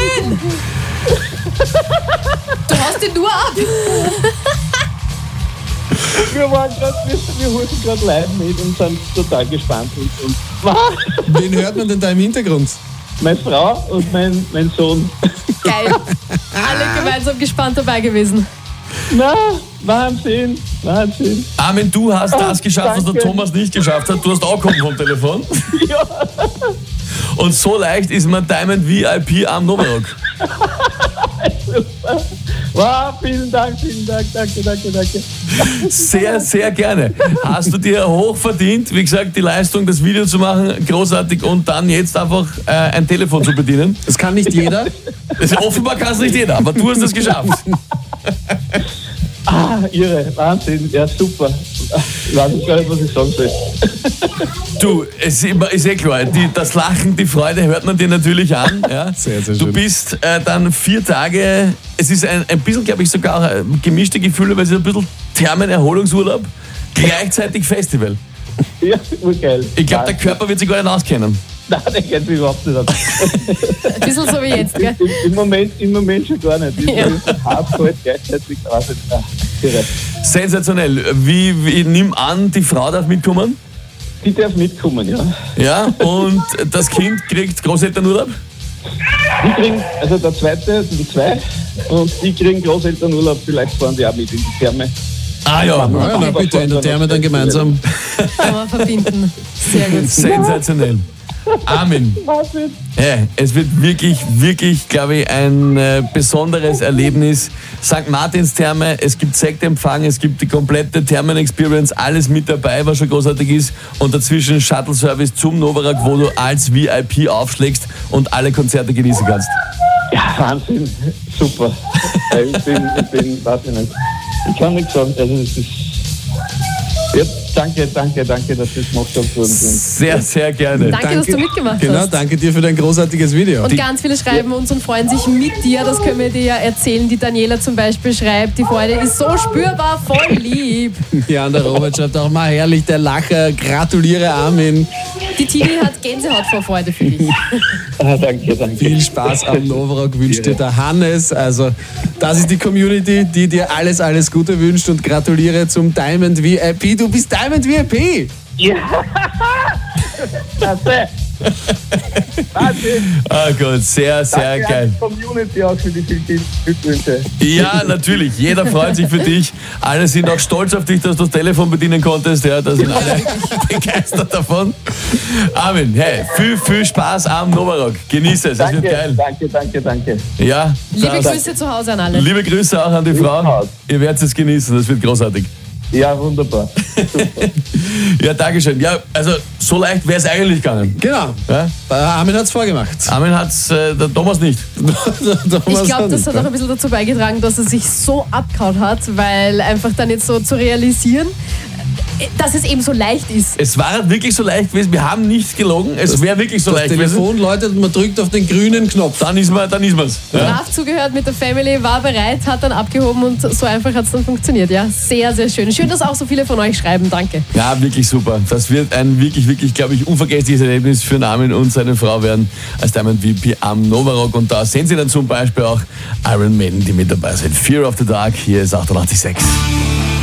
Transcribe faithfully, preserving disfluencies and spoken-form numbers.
Armin! Du haust ihn nur ab. Wir waren gerade, wir, wir wurden gerade live mit und sind total gespannt. Und, und Wen hört man denn da im Hintergrund? Meine Frau und mein, mein Sohn. Geil. Alle gemeinsam gespannt dabei gewesen. Na, Wahnsinn, Wahnsinn. Armin, du hast das geschafft, was der danke. Thomas nicht geschafft hat. Du hast auch kommen vom Telefon. Ja. Und so leicht ist man Diamond V I P am Novarock. Super. Wow, vielen Dank, vielen Dank, danke, danke, danke. Sehr, sehr gerne. Hast du dir hoch verdient, wie gesagt, die Leistung, das Video zu machen, großartig und dann jetzt einfach äh, ein Telefon zu bedienen. Das kann nicht jeder. Das, offenbar kann es nicht jeder, aber du hast es geschafft. Ah, irre, Wahnsinn, ja super. Ich weiß nicht gar nicht, was ich sagen soll. Du, es ist immer- ist eh klar, die, das Lachen, die Freude hört man dir natürlich an. Ja? Sehr, sehr Du schön. bist äh, dann vier Tage, es ist ein, ein bisschen, glaube ich, sogar auch, äh, gemischte Gefühle, weil es ist ein bisschen Thermen-Erholungsurlaub, gleichzeitig Festival. Ja, urgeil. Ich glaube, der Körper wird sich gar nicht auskennen. Nein, der kennt mich überhaupt nicht aus. Ein bisschen so wie jetzt, gell? Im, im, Moment, Im Moment schon gar nicht. Ich Ja. bin hart kalt gleichzeitig. Also, ah, irre. Sensationell. Wie, wie nimm an, die Frau darf mitkommen? Die darf mitkommen, ja. Ja, und das Kind kriegt Großelternurlaub? Die kriegen, also der zweite, das sind zwei, und die kriegen Großelternurlaub, vielleicht fahren die auch mit in die Therme. Ah ja, Ja, na bitte, in der Therme dann gemeinsam. Kann man verbinden. Sehr gut. sensationell. Armin, Wahnsinn. hey, es wird wirklich, wirklich, glaube ich, ein äh, besonderes Erlebnis. Sankt Martins Therme, es gibt Sektempfang, es gibt die komplette Thermen-Experience, alles mit dabei, was schon großartig ist. Und dazwischen Shuttle-Service zum Novarock, wo du als V I P aufschlägst und alle Konzerte genießen kannst. Ja, Wahnsinn. Super. Ich bin, ich bin, weiß ich nicht. Ich kann nichts sagen. Also, das ist. Ja, danke, danke, danke, dass du das gemacht hast. Und, und Sehr, sehr gerne. Danke, dass du mitgemacht Genau, hast. danke dir für dein großartiges Video. Und ganz viele schreiben uns und freuen sich mit dir. Das können wir dir ja erzählen. Die Daniela zum Beispiel schreibt, die Freude ist so spürbar, voll lieb. Ja, und der Robert schreibt auch mal herrlich, der Lacher, gratuliere Armin. Die Tini hat Gänsehaut vor Freude für dich. ah, danke, danke. Viel Spaß am Novarock wünscht dir der Hannes. Also, das ist die Community, die dir alles, alles Gute wünscht und gratuliere zum Diamond V I P. Du bist Diamond V I P! Ja! Klasse! Wahnsinn! Ah Gott, sehr, sehr Danke geil. an die Community auch für die vielen Glückwünsche. Ja, natürlich. Jeder freut sich für dich. Alle sind auch stolz auf dich, dass du das Telefon bedienen konntest. Ja, da sind alle begeistert davon. Armin, hey, viel, viel Spaß am Novarock. Genieße es, es Danke, wird geil. danke, danke, danke. Ja, Liebe das- Grüße zu Hause an alle. liebe Grüße auch an die Frau. Ihr werdet es genießen, das wird großartig. Ja, wunderbar. Ja, Dankeschön. Ja, also so leicht wäre es eigentlich gegangen. Genau. Ja? Der Armin hat's vorgemacht. Armin hat es, äh, der Thomas nicht. Ich glaube, das hat auch ein bisschen dazu beigetragen, dass er sich so abgehauen hat, weil einfach dann jetzt so zu realisieren, dass es eben so leicht ist. Es war halt wirklich so leicht gewesen. Wir haben nicht gelogen. Es wäre wirklich so Das leicht gewesen. Telefon läutet und man drückt auf den grünen Knopf. Dann ist man, dann ist man's. Ja. Brav zugehört mit der Family, war bereit, hat dann abgehoben und so einfach hat es dann funktioniert. Ja, sehr, sehr schön. Schön, dass auch so viele von euch schreiben. Danke. Ja, wirklich super. Das wird ein wirklich, wirklich, glaube ich, unvergessliches Erlebnis für Armin und seine Frau werden als Diamond V I P am Novarock. Und da sehen Sie dann zum Beispiel auch Iron Maiden, die mit dabei sind. Fear of the Dark, hier ist achtundachtzig Komma sechs.